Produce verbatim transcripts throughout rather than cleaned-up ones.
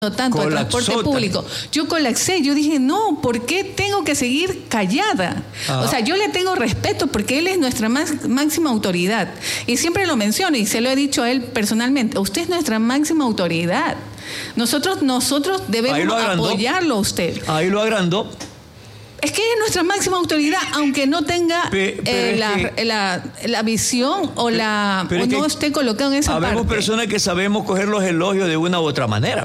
tanto al transporte público. Yo colapsé, yo dije, no, ¿por qué tengo que seguir callada? Ajá. O sea, yo le tengo respeto porque él es nuestra más, máxima autoridad. Y siempre lo menciono y se lo he dicho a él personalmente, usted es nuestra máxima autoridad. Nosotros, nosotros debemos apoyarlo a usted. Ahí lo agrandó. Es que es nuestra máxima autoridad, aunque no tenga Pe, eh, la, que, la, la visión o, la, o no esté colocado en esa parte. Habemos personas que sabemos coger los elogios de una u otra manera.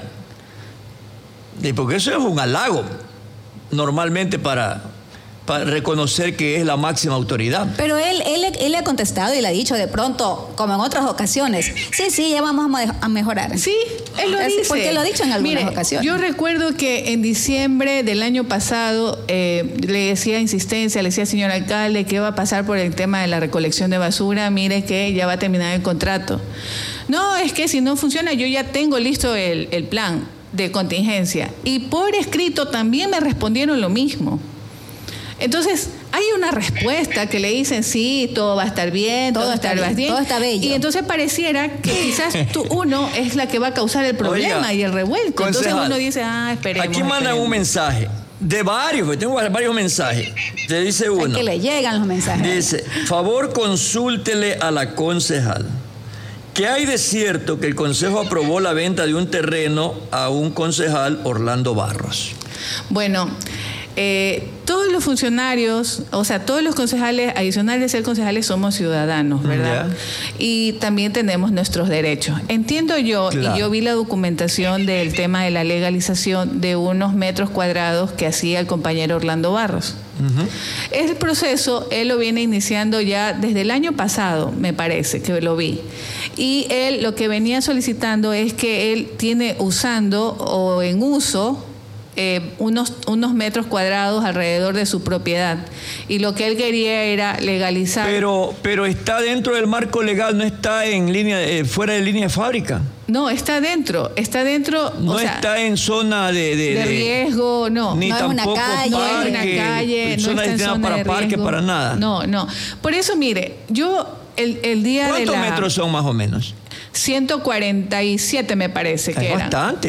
Y porque eso es un halago, normalmente para, para reconocer que es la máxima autoridad. Pero él, él, él le ha contestado y le ha dicho de pronto, como en otras ocasiones, sí, sí, ya vamos a mejorar. Sí, él lo dice. Porque lo ha dicho en algunas Mire, ocasiones. Yo recuerdo que en diciembre del año pasado eh, le decía insistencia, le decía, señor alcalde, ¿qué va a pasar por el tema de la recolección de basura? Mire que ya va a terminar el contrato. No, es que si no funciona, yo ya tengo listo el, el plan de contingencia. Y por escrito también me respondieron lo mismo. Entonces, hay una respuesta que le dicen, sí, todo va a estar bien, todo, todo va a estar bien, bien, todo está bello. Y entonces pareciera que quizás tú, uno es la que va a causar el problema. Oiga, y el revuelto. Concejal, entonces uno dice, ah, esperemos. Aquí mandan esperemos. un mensaje de varios, porque tengo varios mensajes. Te dice uno. Es que le llegan los mensajes. Dice, favor consúltele a la concejal. ¿Qué hay de cierto que el Consejo aprobó la venta de un terreno a un concejal, Orlando Barros? Bueno, eh, todos los funcionarios, o sea, todos los concejales, adicional de ser concejales, somos ciudadanos, ¿verdad? Yeah. Y también tenemos nuestros derechos. Entiendo yo, claro. Y yo vi la documentación del tema de la legalización de unos metros cuadrados que hacía el compañero Orlando Barros. Uh-huh. El proceso, él lo viene iniciando ya desde el año pasado, me parece, que lo vi. Y él lo que venía solicitando es que él tiene usando o en uso eh, unos, unos metros cuadrados alrededor de su propiedad. Y lo que él quería era legalizar. Pero, pero está dentro del marco legal, no está en línea, eh, fuera de línea de fábrica. No, está dentro, está dentro. No o sea, está en zona de, de, de riesgo, no. Ni no tampoco es una calle, no parque, es una calle, no está en zona para de parque, riesgo. para nada. No, no. Por eso, mire, yo el, el día de la... ¿Cuántos metros son más o menos? ciento cuarenta y siete me parece que es eran. bastante.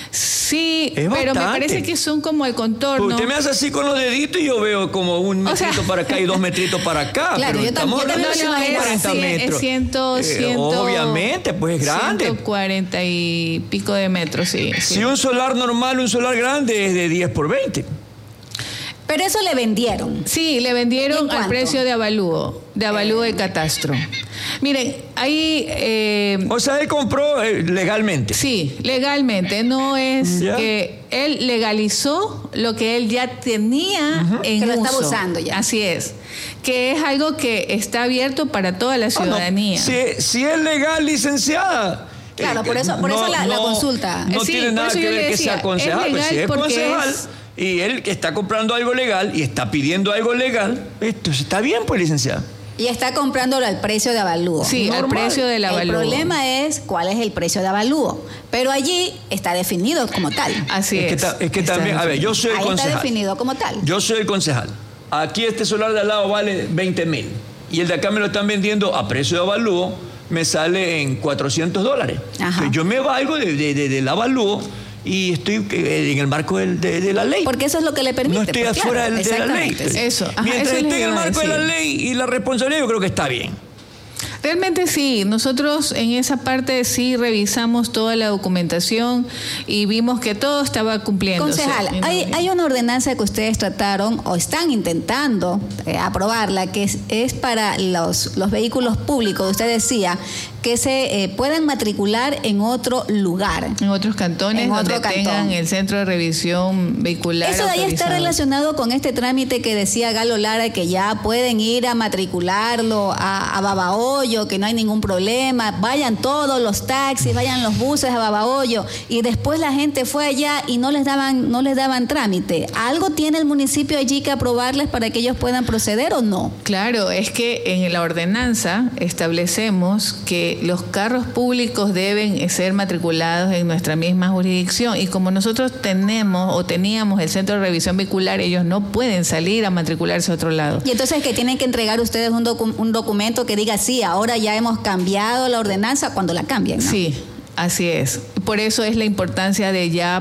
Sí, es pero bastante. Me parece que son como el contorno. Usted me hace así con los deditos y yo veo como un o metrito sea, para acá y dos metritos para acá. Claro, pero yo también hablando de no, no, es, cuarenta sí, metros. Es ciento, eh, ciento, obviamente, pues es grande. ciento cuarenta y pico de metros, sí, sí. Si un solar normal, un solar grande es de diez por veinte. Pero eso le vendieron. Sí, le vendieron al precio de avalúo, de avalúo de catastro. Miren, ahí... Eh, o sea, él compró eh, legalmente. Sí, legalmente. No es ¿Ya? que él legalizó lo que él ya tenía uh-huh. en que lo uso. está usando ya. Así es. Que es algo que está abierto para toda la ciudadanía. Ah, no. si, si es legal, licenciada... Claro, por eso, por no, eso la, no, la consulta. No sí, tiene nada que ver que sea concejal. Es pues si es concejal es... y él está comprando algo legal y está pidiendo algo legal, esto está bien, pues, licenciada. Y está comprándolo al precio de avalúo. Sí, normal. Al precio del avalúo. El problema es cuál es el precio de avalúo. Pero allí está definido como tal. Así es. Es que, ta, es que también, definido. A ver, yo soy el Ahí concejal. está definido como tal. Yo soy el concejal. Aquí este solar de al lado vale veinte mil. Y el de acá me lo están vendiendo a precio de avalúo, me sale en cuatrocientos dólares. Ajá. Yo me valgo de, de, de, del avalúo y estoy en el marco de, de, de la ley. Porque eso es lo que le permite. No estoy pues, afuera claro, de la ley. Eso. Ajá, Mientras eso esté en el marco de la ley y la responsabilidad, yo creo que está bien. Realmente sí, nosotros en esa parte sí revisamos toda la documentación y vimos que todo estaba cumpliéndose. Concejal, hay, hay una ordenanza que ustedes trataron o están intentando eh, aprobarla, que es, es para los, los vehículos públicos. Usted decía que se eh, puedan matricular en otro lugar. En otros cantones, en otro donde cantón. Tengan el centro de revisión vehicular Eso de ahí autorizado. Está relacionado con este trámite que decía Galo Lara, que ya pueden ir a matricularlo a, a Babahoyo, que no hay ningún problema, vayan todos los taxis, vayan los buses a Babahoyo, y después la gente fue allá y no les daban, no les daban trámite. ¿Algo tiene el municipio allí que aprobarles para que ellos puedan proceder o no? Claro, es que en la ordenanza establecemos que los carros públicos deben ser matriculados en nuestra misma jurisdicción, y como nosotros tenemos o teníamos el centro de revisión vehicular, ellos no pueden salir a matricularse a otro lado. Y entonces que tienen que entregar ustedes un, docu- un documento que diga sí, ahora ya hemos cambiado la ordenanza cuando la cambien, ¿no? Sí. Así es. Por eso es la importancia de ya